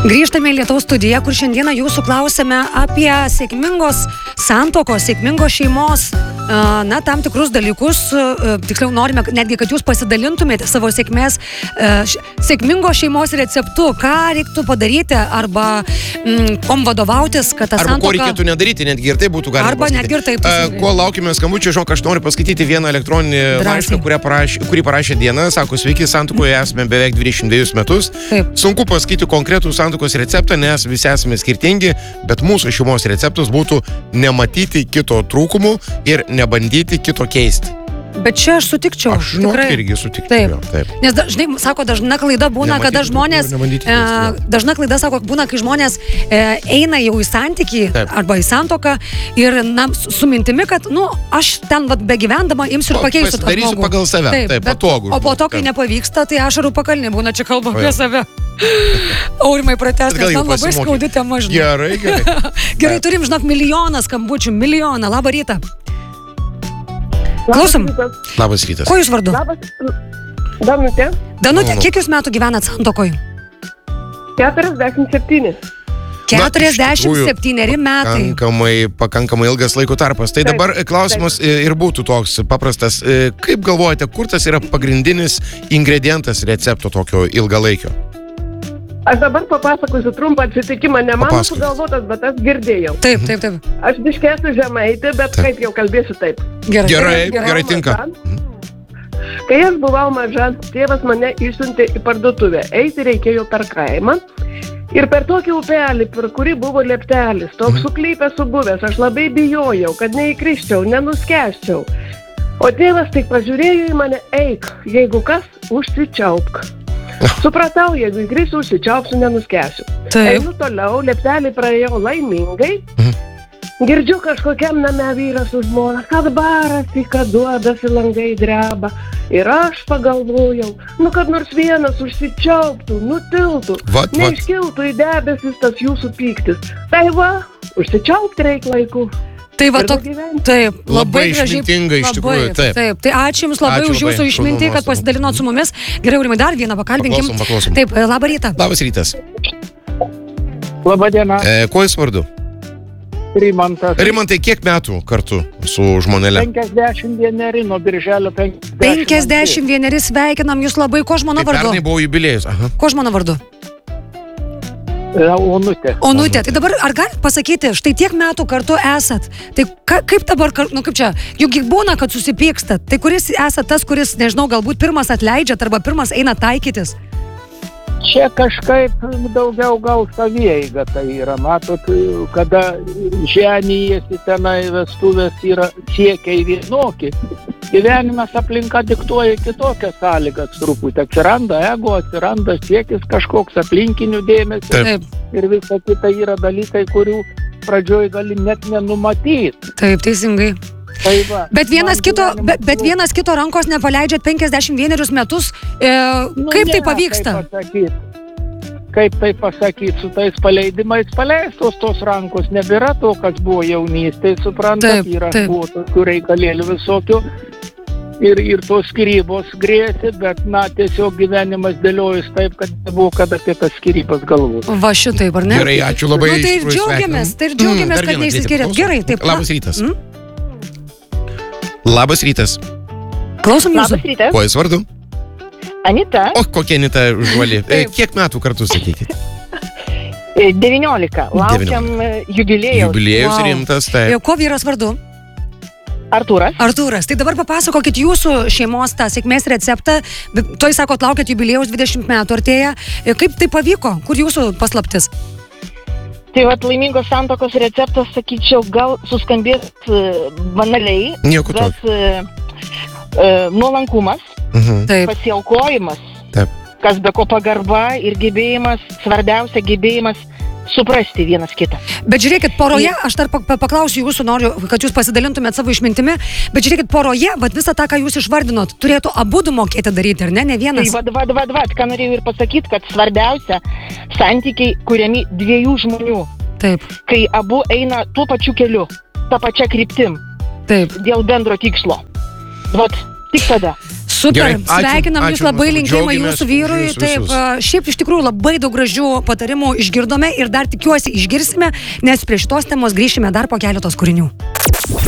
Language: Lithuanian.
Grįžtame į Lietuvos studiją, kur šiandieną jūsų klausėme apie sėkmingos santuokos, sėkmingos šeimos, tam tikrus dalykus. Tiksliau norime netgi, kad jūs pasidalintumėte savo sėkmingos šeimos receptu, ką reiktų padaryti arba kom vadovautis, kad ta santuoka... Arba ko reikėtų nedaryti, netgi ir tai būtų galima arba pasakyti. Netgi ir taip. Kuo laukime skambučio, žinok, aš noriu paskaityti vieną elektroninį laišką, kurį parašė Diena. Sako, sveiki, santuokoje esame beveik 22 metus. Taip. Sunku pasakyti konkretų santuokos receptą, nes visi esame skirtingi, bet mūsų šeimos receptas būtų nematyti kito trūkumų ir nebandyti kito keisti. Bet čia aš sutikčiau. Aš irgi sutikčiau. Taip. Nes dažnai, sako, dažna klaida būna, kada žmonės... Dažna klaida, sako, būna, kai žmonės eina jau į santykį arba į santuoką ir su mintimi, kad, aš ten begyvendama imsiu ir pakeisiu tą žmogų. Pasidarysiu pagal save. Taip, patogu. O po to, kai nepavyksta, tai ašarų pakalnė būna, čia kalba apie save. Aurimai, pratęs, nes man labai skaudi tema, žinai. Gerai, turim, žinok, milijoną skambučių, Labą rytą. Klausom. Labas rytas. Ko jūs vardu? Danutė. Danutė, kiek jūs metų gyvenat santuokoje? 47. 47 metai. Pakankamai ilgas laiko tarpas. Tai dabar klausimas ir būtų toks paprastas. Kaip galvojate, kur tas yra pagrindinis ingredientas recepto tokio ilgalaikio? Aš dabar papasakosiu trumpą atsitikimą, ne mano sugalvotas, bet aš girdėjau. Taip. Aš biškėsiu žemaitį, bet kaip jau kalbėsiu taip. Gerai tinka. Kai aš buvau maža, tėvas mane išsiuntė į parduotuvę. Eiti reikėjo per kaimą. Ir per tokį upelį, per kurį buvo lieptelis, toks suklypęs subuvęs, aš labai bijojau, kad neįkrisčiau, nenuskęsčiau. O tėvas tik pažiūrėjo į mane, eik, jeigu kas, užsičiaupk. Supratau, jeigu įkrisiu, užsičiaupsiu, nenuskęsiu. Einu toliau, lieptelį praėjau laimingai. Girdžiu kažkokiam name vyras su žmona, kad barasi, kad duodasi, langai dreba. Ir aš pagalvojau, kad nors vienas užsičiauptų, nutiltų, neiškiltų į debesis tas jūsų pyktis. Tai va, užsičiaupti reik laiku. Tai va, taip, labai išmintinga iš tikrųjų, taip. Tai ačiū Jums labai už Jūsų išmintį, kad pasidalinot su mumis. Gerai, Aurimai, dar vieną pakalbinkim. Paklausom. Taip, labą rytą. Labas rytas. Labą dieną. Kuo jūs vardu? Rimantas. Rimantai, kiek metų kartu su žmonele? 51 nuo birželio 50. 51, sveikinam Jūs labai. Ko žmona vardu? Pernai buvo jubiliejus. Ko žmona vardu? Onutė. Tai dabar ar galit pasakyti, štai tiek metų kartu esat, tai kaip dabar, kaip čia, juk būna, kad susipykstat, tai kuris esat tas, kuris, nežinau, galbūt pirmas atleidžiat arba pirmas eina taikytis? Čia kažkaip daugiau gal savieiga tai yra, matot, kada ženijasi tenai vestuvės yra siekiai vienokie. Gyvenimas aplinka diktuoja kitokias sąlygas truputį. Atsiranda ego, atsiranda siekis kažkoks aplinkinių dėmesio. Taip. Ir visa kita yra dalykai, kurių pradžioj gali net nenumatyti. Taip, teisingai. Bet vienas kito rankos nepaleidžiat 51 metus. Kaip tai pavyksta? Kaip tai pasakyti, su tais paleidimais paleistos tos rankos. Nebėra to, kas buvo jaunystėje, suprantat, buvo tokių reikalėlių visokių. Ir tos skyrybos grėsė, bet, tiesiog gyvenimas dėliojus taip, kad nebuvo kada apie tas skyrybas galvoti. Va šitaip, ar ne? Gerai, ačiū labai. Tai ir džiaugiamės, kad neišsiskyrėt. Gerai, taip. Labas rytas. Labas rytas. Klausom Jūsų. Labas rytas. Kuo jūs vardu? Anita. O, kokia Anita žuoli. Kiek metų kartu sakykit? 19. Laukiam jubiliejaus. Jubiliejus rimtas, taip. Ko vyras vardu? Artūras. Tai dabar papasakokit jūsų šeimos tą sėkmės receptą. Toj sakot, laukiat jubiliejaus 20 metų artėja. Kaip tai pavyko? Kur jūsų paslaptis? Tai laimingos santuokos receptas, sakyčiau, gal suskambės banaliai. Nieko tokio. Nuolankumas, pasiaukojimas, kas be ko pagarba ir gebėjimas, svarbiausia gebėjimas suprasti vienas kitą. Bet žiūrėkit, poroje, aš dar paklausiu jūsų, noriu, kad jūs pasidalintumėt savo išmintimi, bet žiūrėkit, poroje, visą tą, ką jūs išvardinot, turėtų abudu mokėti daryti, ar ne vienas? Tai ką norėjau ir pasakyti, kad svarbiausia santykiai kuriami dviejų žmonių. Taip. Kai abu eina tuo pačiu keliu, tą pačią kryptim. Taip. Dėl bendro tikslo. Tik tada. Super, sveikinam jūs, labai linkėjimą jūsų vyrui. Taip, šiaip iš tikrųjų labai daug gražių patarimų išgirdome ir dar tikiuosi išgirsime, nes prie šitos temos grįšime dar po keletos kūrinių.